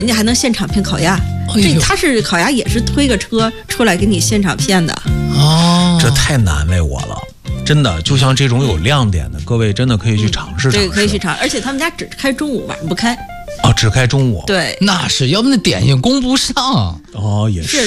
人家还能现场片烤鸭。他是烤鸭也是推个车出来给你现场片的。 这太难为我了。真的，就像这种有亮点的，各位真的可以去尝试尝试。 对，可以去尝，而且他们家只开中午，晚上不开。 只开中午。 对， 那是，要不那点心供不上。 也是。